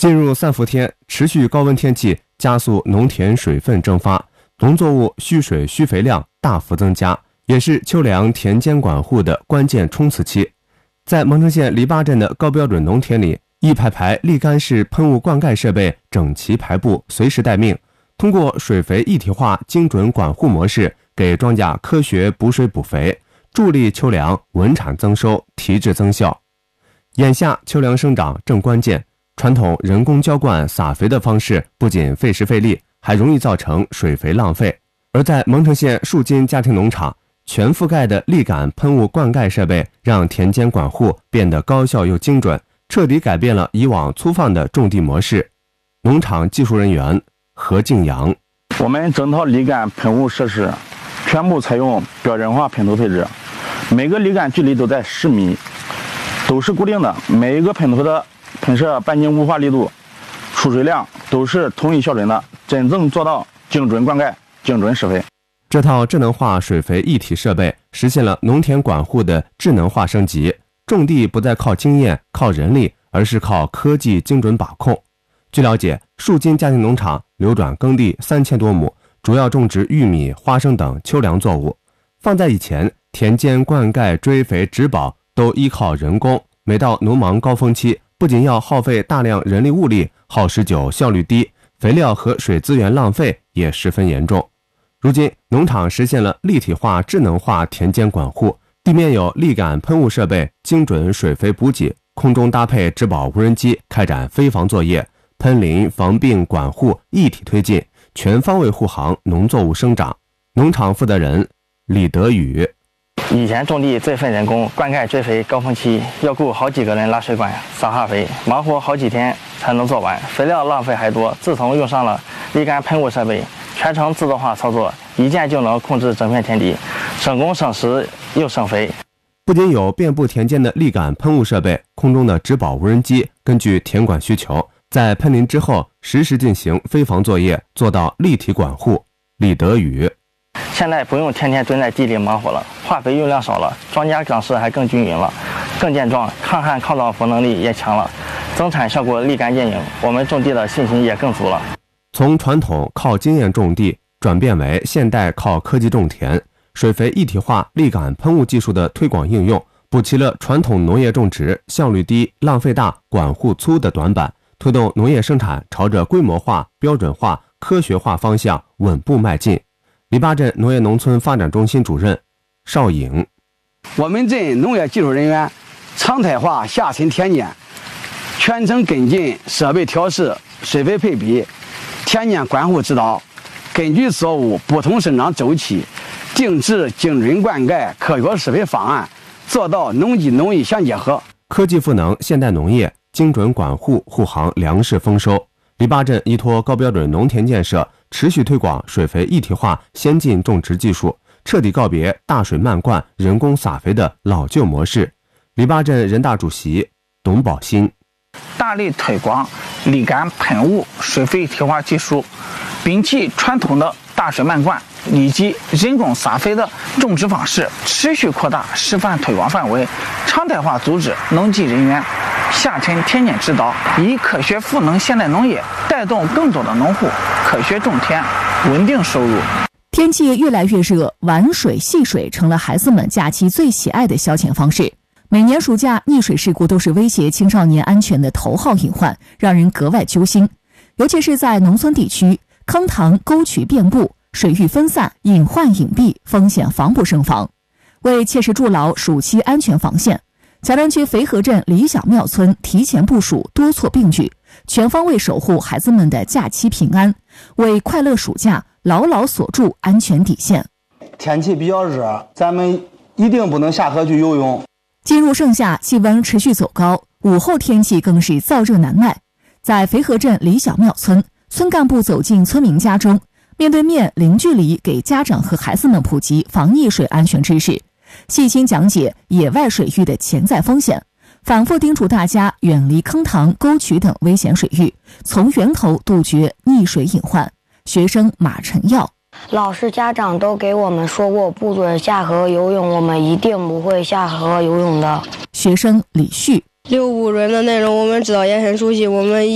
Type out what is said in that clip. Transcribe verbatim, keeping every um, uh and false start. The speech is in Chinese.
进入三伏天，持续高温天气加速农田水分蒸发，农作物需水需肥量大幅增加，也是秋粮田间管护的关键冲刺期。在蒙城县篱笆镇的高标准农田里，一排排沥干式喷雾灌溉设备整齐排布，随时待命，通过水肥一体化精准管护模式，给庄稼科学补水补肥，助力秋粮稳产增收，提质增效。眼下秋粮生长正关键，传统人工浇灌撒肥的方式不仅费时费力，还容易造成水肥浪费。而在蒙城县树金家庭农场，全覆盖的砾杆喷雾灌溉设备让田间管护变得高效又精准，彻底改变了以往粗放的种地模式。农场技术人员何敬阳： 我们整套砾杆喷雾设施全部采用标准化喷头配置，每个砾杆距离都在十米，都是固定的，每一个喷头的喷射半径雾化力度、出水量都是统一标准的，真正做到精准灌溉、精准施肥。 这套智能化水肥一体设备实现了农田管护的智能化升级，种地不再靠经验、靠人力，而是靠科技精准把控。据了解，树金家庭农场流转耕地三千多亩，主要种植玉米、花生等秋粮作物。放在以前，田间灌溉、追肥、植保都依靠人工，每到农忙高峰期，不仅要耗费大量人力物力，耗时久，效率低，肥料和水资源浪费也十分严重。如今，农场实现了立体化、智能化田间管护，地面有砾杆喷雾设备，精准水肥补给，空中搭配植保无人机，开展飞防作业，喷淋、防病、管护一体推进，全方位护航农作物生长。农场负责人李德宇： 以前种地最费人工，灌溉追肥高峰期要雇好几个人拉水管撒化肥，忙活好几天才能做完，肥料浪费还多。自从用上了砾杆喷雾设备，全程自动化操作，一键就能控制整片田地，省工省时又省肥。 不仅有遍布田间的砾杆喷雾设备，空中的植保无人机根据田管需求，在喷淋之后实时进行飞防作业，做到立体管护。李德宇： 现在不用天天蹲在地里忙活了，化肥用量少了，庄稼长势还更均匀了，更健壮，抗旱抗造伏能力也强了，增产效果立竿见影，我们种地的信心也更足了。 从传统靠经验种地转变为现代靠科技种田，水肥一体化砾杆喷雾技术的推广应用，补齐了传统农业种植效率低、浪费大、管护粗的短板，推动农业生产朝着规模化、标准化、科学化方向稳步迈进。篱笆镇农业农村发展中心主任邵颖： 我们镇农业技术人员常态化下沉田间，全程跟进设备调试、水肥配比、田间管护指导，根据作物不同生长周期，定制精准灌溉科学施肥方案，做到农技农艺相结合。 科技赋能现代农业，精准管护护航粮食丰收。篱笆镇依托高标准农田建设，持续推广水肥一体化先进种植技术，彻底告别大水漫灌、人工撒肥的老旧模式。篱笆镇人大主席董宝新： 大力推广砾杆喷雾水肥一体化技术，摒弃传统的大水漫灌以及人工撒肥的种植方式，持续扩大示范推广范围，常态化组织农技人员下沉田间指导，以科学赋能现代农业，带动更多的农户科学种田，稳定收入。 天气越来越热，玩水戏水成了孩子们假期最喜爱的消遣方式。每年暑假，溺水事故都是威胁青少年安全的头号隐患，让人格外揪心。尤其是在农村地区，坑塘沟渠遍布，水域分散，隐患隐蔽，风险防不胜防。为切实筑牢暑期安全防线，贾庄区肥河镇李小庙村提前部署，多措并举，全方位守护孩子们的假期平安，为快乐暑假牢牢锁住安全底线。 天气比较热，咱们一定不能下河去游泳。 进入盛夏，气温持续走高，午后天气更是燥热难耐。在肥河镇李小庙村，村干部走进村民家中，面对面零距离给家长和孩子们普及防溺水安全知识，细心讲解野外水域的潜在风险，反复叮嘱大家远离坑塘、沟渠等危险水域，从源头杜绝溺水隐患。学生马晨耀： 老师、家长都给我们说过不准下河游泳，我们一定不会下河游泳的。 学生李旭： 六五轮的内容我们知道也很熟悉，我们